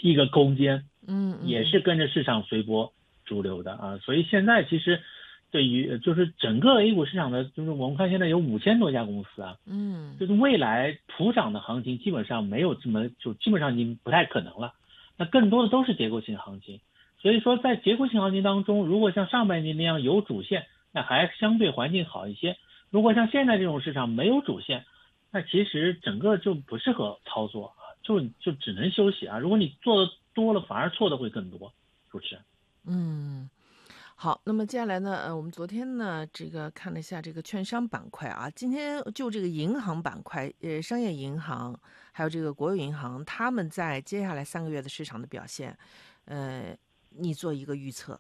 一个空间，也是嗯跟着市场随波逐流的啊。所以现在其实对于就是整个 A 股市场的，就是我们看现在有5000多家公司啊，就是未来普涨的行情基本上没有这么，就基本上已经不太可能了。那更多的都是结构性行情。所以说在结构性行情当中，如果像上半年那样有主线，那还相对环境好一些。如果像现在这种市场没有主线，那其实整个就不适合操作啊，就只能休息啊。如果你做的多了，反而错的会更多。主持人。 嗯。好，那么接下来呢，我们昨天呢，这个看了一下这个券商板块啊，今天就这个银行板块，商业银行还有这个国有银行，他们在接下来3个月的市场的表现，你做一个预测。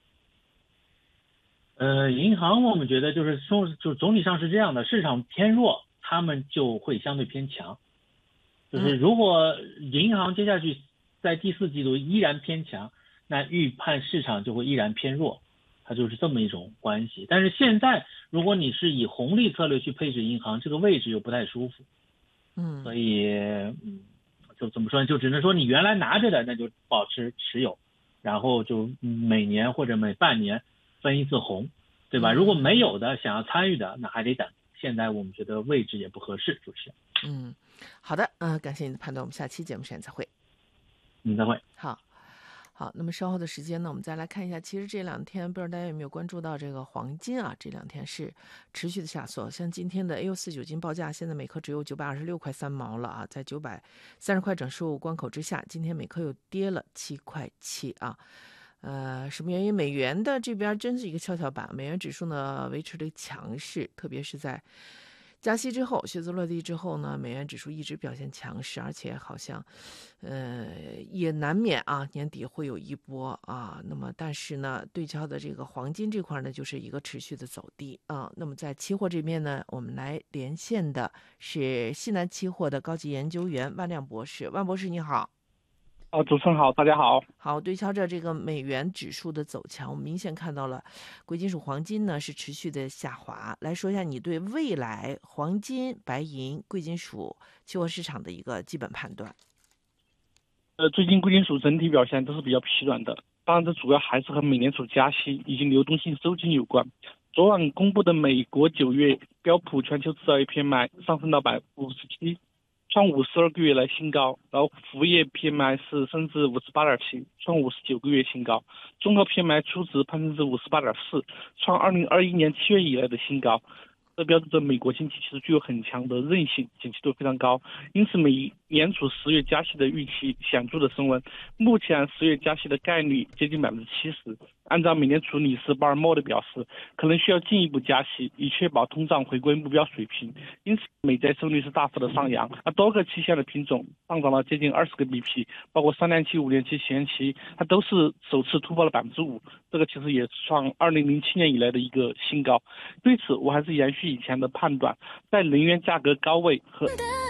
银行我们觉得就是说，就总体上是这样的，市场偏弱，他们就会相对偏强。就是如果银行接下去在第四季度依然偏强，那预判市场就会依然偏弱，它就是这么一种关系。但是现在如果你是以红利策略去配置银行，这个位置又不太舒服，所以就怎么说呢？就只能说你原来拿着的那就保持持有，然后就每年或者每半年分一次红，对吧？如果没有的想要参与的，那还得等。现在我们觉得位置也不合适，主持人。 好的，感谢你的判断，我们下期节目时间再会。 再会。 好，那么稍后的时间呢，我们再来看一下，其实这2天不知道大家有没有关注到这个黄金啊，这2天是持续的下挫，像今天的 AU49金报价现在每颗只有926块3毛了啊，在930块整数关口之下，今天每颗又跌了7块7啊。什么原因？美元的这边真是一个跷跷板，美元指数呢维持的强势，特别是在加息之后，靴子落地之后呢，美元指数一直表现强势，而且好像，也难免啊，年底会有一波啊。那么，但是呢，对焦的这个黄金这块呢，就是一个持续的走低啊。那么在期货这边呢，我们来连线的是西南期货的高级研究员万亮博士，万博士你好。 主持人好，大家好。 好，对焦着这个美元指数的走强，我们明显看到了贵金属黄金呢是持续的下滑。来说一下你对未来黄金、白银、贵金属期货市场的一个基本判断。 最近贵金属整体表现都是比较疲软的，当然这主要还是和美联储加息以及流动性收紧有关。昨晚公布的美国9月标普全球制造业 PMI 上升到57%。创52个月来新高，然后服务业 PMI 是升至58.7，创59个月新高，综合 PMI 初值攀升至58.4，创2021年7月以来的新高。这标志着美国经济其实具有很强的韧性，景气度非常高，因此美联储10月加息的预期显著的升温，目前10月加息的概率接近70%。按照美联储理事鲍尔默的表示，可能需要进一步加息，以确保通胀回归目标水平。因此，美债收益率是大幅的上扬，多个期限的品种上涨了接近20个 BP， 包括3年期、5年期、10年期，它都是首次突破了5%，这个其实也是创2007年以来的一个新高。对此，我还是延续以前的判断，在能源价格高位和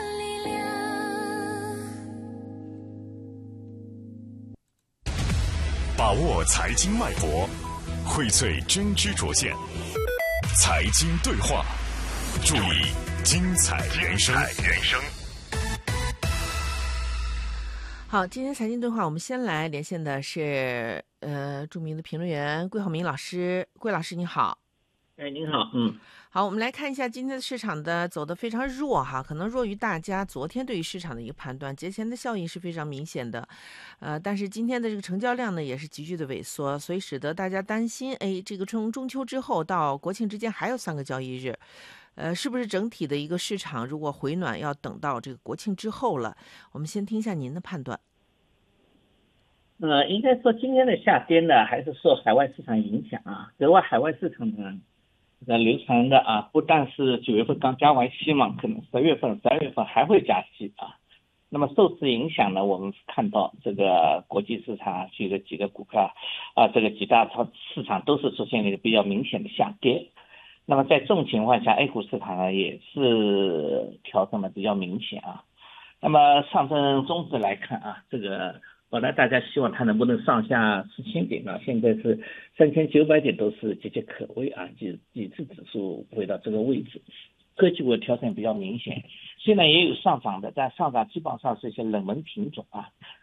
把握财经脉搏，荟萃真知灼见，财经对话，注意精彩人生。 好，今天财经对话，我们先来连线的是著名的评论员桂浩明老师，桂老师你好。 您好。 好，我们来看一下今天的市场的走得非常弱哈，可能弱于大家昨天对于市场的一个判断，节前的效应是非常明显的，但是今天的这个成交量呢也是急剧的萎缩，所以使得大家担心，这个从中秋之后到国庆之间还有3个交易日，是不是整体的一个市场如果回暖要等到这个国庆之后了？我们先听一下您的判断。 应该说今天的下跌呢，还是受海外市场影响啊。国外海外市场呢，流传的不但是9月份刚加完息嘛，可能12月份还会加息啊。那么受此影响呢，我们看到这个国际市场几个股票这个几大市场都是出现了一个比较明显的下跌。那么在这种情况下 ，A 股市场呢也是调整的比较明显啊。那么上证综指来看啊，这个本来大家希望它能不能上下4000点啊，现在是3900点都是岌岌可危啊，几次指数回到这个位置。科技股的调整比较明显，虽然也有上涨的，但上涨基本上是一些冷门品种啊，